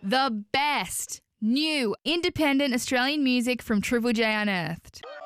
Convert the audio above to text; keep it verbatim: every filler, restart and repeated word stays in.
the best new independent Australian music from Triple J Unearthed.